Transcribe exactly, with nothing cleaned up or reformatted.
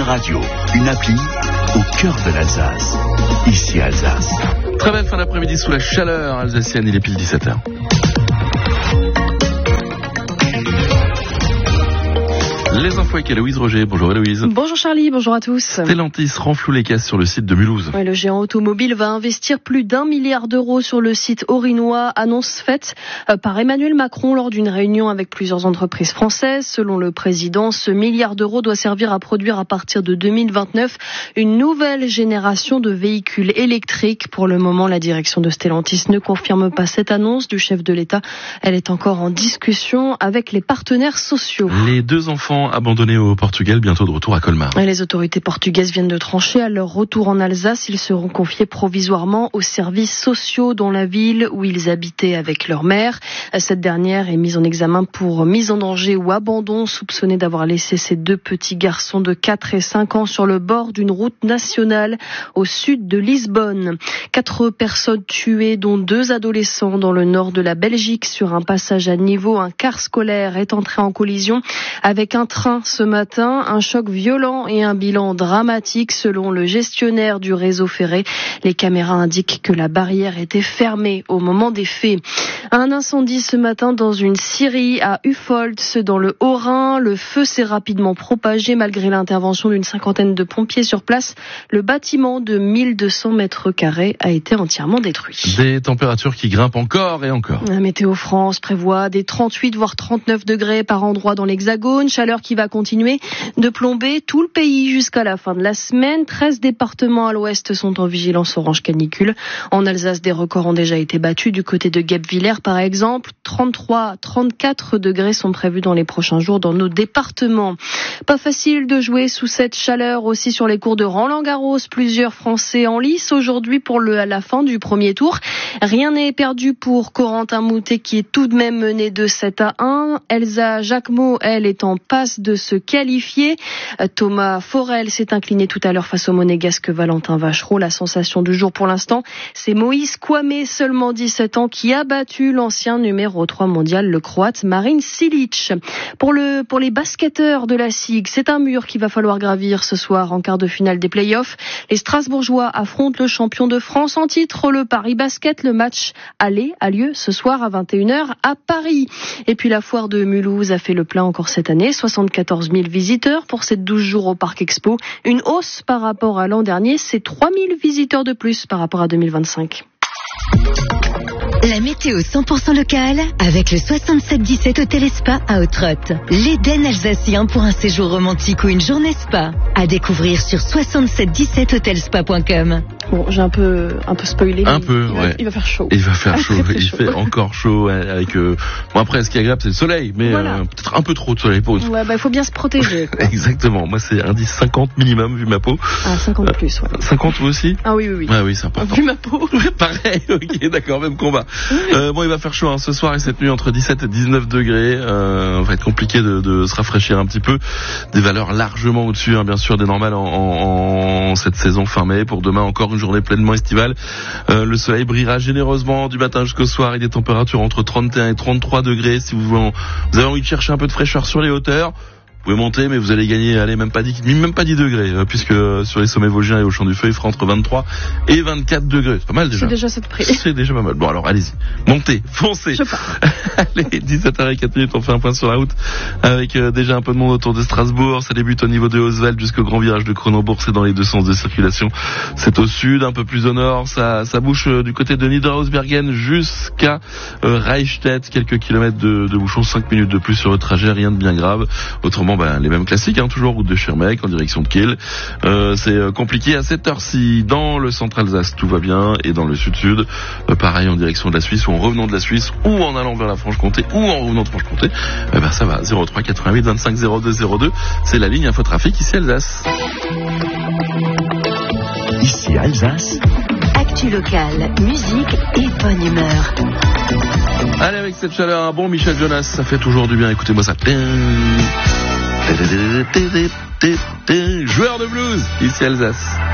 radio, une appli au cœur de l'Alsace. Ici Alsace. Très belle fin d'après-midi sous la chaleur alsacienne, il est pile dix-sept heures. Les infos avec Héloïse Roger. Bonjour Héloïse. Bonjour Charlie, bonjour à tous. Stellantis renfloue les caisses sur le site de Mulhouse. Ouais, le géant automobile va investir plus d'un milliard d'euros sur le site orinois, annonce faite par Emmanuel Macron lors d'une réunion avec plusieurs entreprises françaises. Selon le président, ce milliard d'euros doit servir à produire à partir de deux mille vingt-neuf une nouvelle génération de véhicules électriques. Pour le moment, la direction de Stellantis ne confirme pas cette annonce du chef de l'État. Elle est encore en discussion avec les partenaires sociaux. Les deux enfants abandonnés au Portugal, bientôt de retour à Colmar. Et les autorités portugaises viennent de trancher. À leur retour en Alsace, ils seront confiés provisoirement aux services sociaux dans la ville où ils habitaient avec leur mère. Cette dernière est mise en examen pour mise en danger ou abandon, soupçonnée d'avoir laissé ses deux petits garçons de quatre et cinq ans sur le bord d'une route nationale au sud de Lisbonne. Quatre personnes tuées, dont deux adolescents dans le nord de la Belgique. Sur un passage à niveau, un car scolaire est entré en collision avec un train ce matin. Un choc violent et un bilan dramatique selon le gestionnaire du réseau ferré. Les caméras indiquent que la barrière était fermée au moment des faits. Un incendie ce matin dans une scierie à Uffholtz dans le Haut-Rhin. Le feu s'est rapidement propagé malgré l'intervention d'une cinquantaine de pompiers sur place. Le bâtiment de mille deux cents mètres carrés a été entièrement détruit. Des températures qui grimpent encore et encore. La Météo France prévoit des trente-huit voire trente-neuf degrés par endroit dans l'Hexagone. Chaleur qui va continuer de plomber tout le pays jusqu'à la fin de la semaine. treize départements à l'ouest sont en vigilance orange canicule. En Alsace, des records ont déjà été battus du côté de Guebwiller par exemple. trente-trois, trente-quatre degrés sont prévus dans les prochains jours dans nos départements. Pas facile de jouer sous cette chaleur aussi sur les cours de Roland-Garros. Plusieurs Français en lice aujourd'hui pour le, à la fin du premier tour. Rien n'est perdu pour Corentin Moutet qui est tout de même mené de sept à un. Elsa Jacquemot, elle, est en passe de se qualifier. Thomas Forel s'est incliné tout à l'heure face au monégasque Valentin Vachereau. La sensation du jour pour l'instant, c'est Moïse Kouamé, seulement dix-sept ans, qui a battu l'ancien numéro trois mondial, le croate Marin Cilic. Pour le, pour les basketteurs de la S I G, c'est un mur qu'il va falloir gravir ce soir en quart de finale des playoffs. Les Strasbourgeois affrontent le champion de France en titre, le Paris Basket. Le match aller a lieu ce soir à vingt et une heures à Paris. Et puis la foire de Mulhouse a fait le plein encore cette année. soixante-quatorze mille visiteurs pour ces douze jours au Parc Expo. Une hausse par rapport à l'an dernier, c'est trois mille visiteurs de plus par rapport à deux mille vingt-cinq. La météo cent pour cent locale avec le soixante-sept dix-sept Hôtel et Spa à Autrotte. L'Éden alsacien pour un séjour romantique ou une journée spa. À découvrir sur soixante-sept dix-sept hôtelspa point com. Bon, j'ai un peu, un peu spoilé. Un peu, il va, ouais. Il va faire chaud. Il va faire chaud. il il chaud. fait encore chaud avec. Euh... Bon après, ce qui est agréable, c'est le soleil, mais voilà. euh, peut-être un peu trop de soleil pour une fois. Ouais, bah il faut bien se protéger. Exactement. Moi, c'est indice cinquante minimum vu ma peau. Ah, cinquante euh, plus, ouais. cinquante vous aussi? Ah oui, oui, oui. Ouais, oui, c'est important. Vu ma peau. Pareil. Ok, d'accord, même combat. Euh, bon, il va faire chaud hein, ce soir et cette nuit entre dix-sept et dix-neuf degrés. Euh, va être compliqué de, de se rafraîchir un petit peu. Des valeurs largement au-dessus, hein, bien sûr, des normales en, en, en cette saison fin mai. Pour demain, encore une journée pleinement estivale. Euh, le soleil brillera généreusement du matin jusqu'au soir et des températures entre trente et un et trente-trois degrés. Si vous, vous avez envie de chercher un peu de fraîcheur sur les hauteurs, vous pouvez monter, mais vous allez gagner, allez, même pas dix, même pas dix degrés, puisque sur les sommets vosgiens et au Champ du Feu, il fera entre vingt-trois et vingt-quatre degrés. C'est pas mal déjà. C'est déjà cette prix. C'est déjà pas mal. Bon, alors, allez-y. Montez, foncez. Je pars. Allez, dix-sept heures zéro quatre minutes, on fait un point sur la route avec euh, déjà un peu de monde autour de Strasbourg. Ça débute au niveau de Oswald jusqu'au grand virage de Cronenbourg. C'est dans les deux sens de circulation. C'est au sud, un peu plus au nord. Ça, ça bouge euh, du côté de Niederhausbergen jusqu'à euh, Reichstätt. Quelques kilomètres de, de bouchons, cinq minutes de plus sur le trajet. Rien de bien grave. Autrement, ben, les mêmes classiques, hein, toujours route de Schirmeck en direction de Kiel. Euh, c'est euh, compliqué à cette heure-ci. Dans le centre-Alsace, tout va bien. Et dans le sud-sud, euh, pareil en direction de la Suisse ou en revenant de la Suisse ou en allant vers la Franche-Comté ou en revenant de Franche-Comté. Eh ben, ça va. zéro trois quatre-vingt-huit vingt-cinq zéro deux zéro deux. C'est la ligne Infotrafic ici Alsace. Ici Alsace. Actu locale, musique et bonne humeur. Allez, avec cette chaleur, un bon Michel Jonas, ça fait toujours du bien. Écoutez-moi ça. Joueur de blues, ici Alsace.